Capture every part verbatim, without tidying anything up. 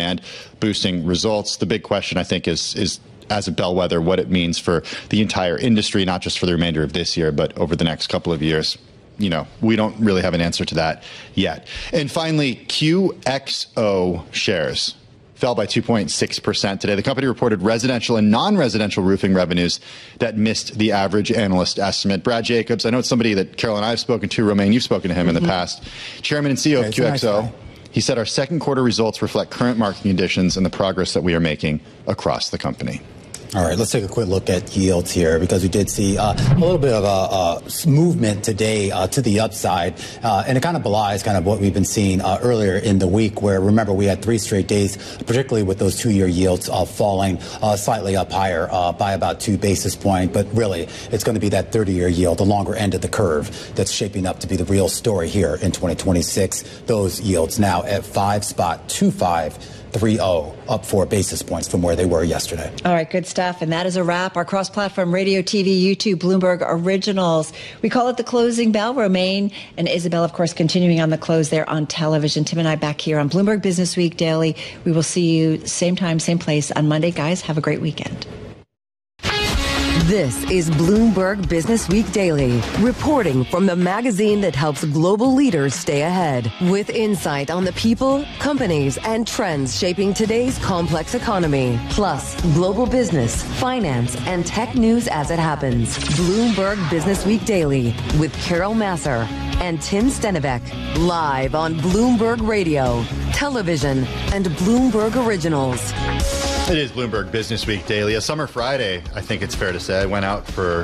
demand, boosting results. The big question, I think, is is as a bellwether, what it means for the entire industry, not just for the remainder of this year, but over the next couple of years. You know, we don't really have an answer to that yet. And finally, Q X O shares fell by two point six percent today. The company reported residential and non-residential roofing revenues that missed the average analyst estimate. Brad Jacobs, I know it's somebody that Carol and I have spoken to. Romaine, you've spoken to him mm-hmm. in the past. Chairman and C E O of Q X O. Nice he said our second quarter results reflect current market conditions and the progress that we are making across the company. All right, let's take a quick look at yields here because we did see uh, a little bit of a, a movement today uh, to the upside, uh, and it kind of belies kind of what we've been seeing uh, earlier in the week where, remember, we had three straight days, particularly with those two-year yields uh, falling uh, slightly up higher uh, by about two basis points. But really, it's going to be that thirty-year yield, the longer end of the curve, that's shaping up to be the real story here in twenty twenty-six. Those yields now at five spot two five. three oh, up four basis points from where they were yesterday. All right, good stuff. And that is a wrap. Our cross-platform radio, T V, YouTube, Bloomberg Originals. We call it the closing bell. Romaine and Isabel, of course, continuing on the close there on television. Tim and I back here on Bloomberg Business Week Daily. We will see you same time, same place on Monday. Guys, have a great weekend. This is Bloomberg Business Week Daily, reporting from the magazine that helps global leaders stay ahead, with insight on the people, companies, and trends shaping today's complex economy, plus global business, finance, and tech news as it happens. Bloomberg Business Week Daily with Carol Massar and Tim Stenivek, live on Bloomberg Radio, television, and Bloomberg Originals. It is Bloomberg Business Week Daily. A summer Friday, I think it's fair to say. I went out for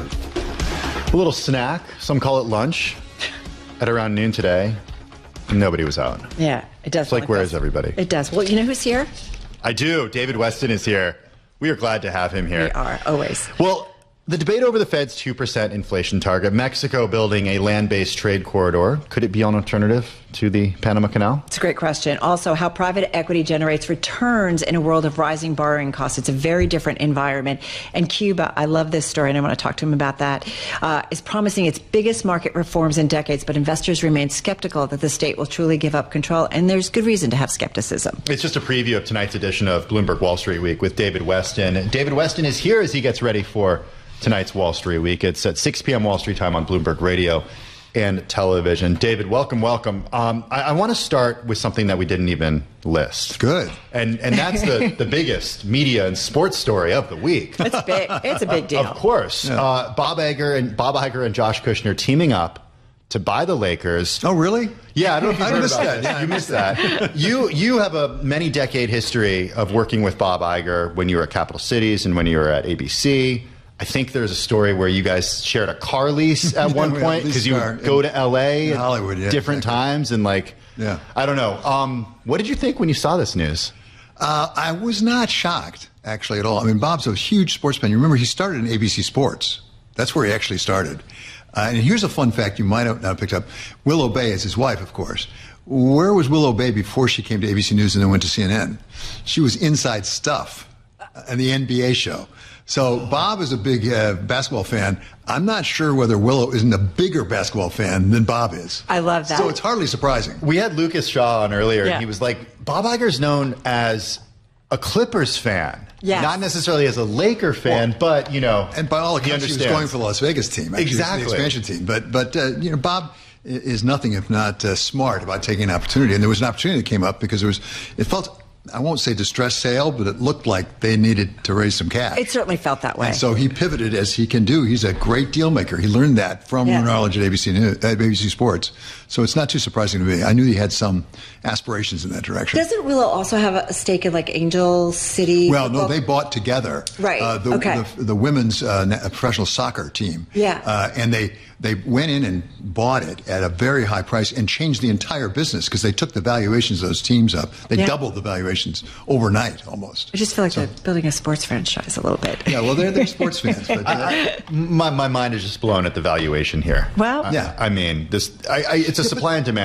a little snack. Some call it lunch at around noon today. Nobody was out. Yeah, it does. It's like, where is everybody? It does. Well, you know who's here? I do. David Westin is here. We are glad to have him here. We are, always. Well, the debate over the Fed's two percent inflation target, Mexico building a land-based trade corridor, could it be an alternative to the Panama Canal? It's a great question. Also, how private equity generates returns in a world of rising borrowing costs. It's a very different environment. And Cuba, I love this story, and I want to talk to him about that, uh, is promising its biggest market reforms in decades, but investors remain skeptical that the state will truly give up control, and there's good reason to have skepticism. It's just a preview of tonight's edition of Bloomberg Wall Street Week with David Westin. David Westin is here as he gets ready for tonight's Wall Street Week. It's at six p.m. Wall Street time on Bloomberg Radio and television. David, welcome, welcome. Um, I, I want to start with something that we didn't even list. Good. And and that's the, the biggest media and sports story of the week. It's big. It's a big deal. Of course. Yeah. Uh, Bob Iger and Bob Iger and Josh Kushner teaming up to buy the Lakers. Oh, really? Yeah, I don't know if you've I heard missed about that. this. Yeah, you missed that. You you have a many decade history of working with Bob Iger when you were at Capital Cities and when you were at A B C. I think there's a story where you guys shared a car lease at one point because you would go to L A in Hollywood, yeah, different exactly. times and like, yeah. I don't know. Um, what did you think when you saw this news? Uh, I was not shocked, actually, at all. I mean, Bob's a huge sports fan. You remember, he started in A B C Sports. That's where he actually started. Uh, and here's a fun fact you might have not picked up. Willow Bay is his wife, of course. Where was Willow Bay before she came to A B C News and then went to C N N? She was Inside Stuff on the N B A show. So Bob is a big uh, basketball fan. I'm not sure whether Willow isn't a bigger basketball fan than Bob is. I love that. So it's hardly surprising. We had Lucas Shaw on earlier, yeah. and he was like, Bob Iger's known as a Clippers fan. Yes. Not necessarily as a Laker fan, well, but, you know, and by all accounts, he was going for the Las Vegas team. Actually, exactly. The expansion team. But, but uh, you know, Bob is nothing if not uh, smart about taking an opportunity. And there was an opportunity that came up because there was, it felt, I won't say distressed sale, but it looked like they needed to raise some cash. It certainly felt that way. And so he pivoted as he can do. He's a great deal maker. He learned that from yeah. knowledge at A B C News, at A B C Sports. So it's not too surprising to me. I knew he had some aspirations in that direction. Doesn't Willow also have a stake in like Angel City? Well, football? no, they bought together. Right. Uh, the, okay. the, the women's uh, professional soccer team. Yeah. Uh, and they they went in and bought it at a very high price and changed the entire business because they took the valuations of those teams up. They yeah. doubled the valuations overnight almost. I just feel like so, they're building a sports franchise a little bit. Yeah, well, they're, they're sports fans. But, uh, I, I, my, my mind is just blown at the valuation here. Well, I, yeah. I mean, this. I, I, it's a supply and demand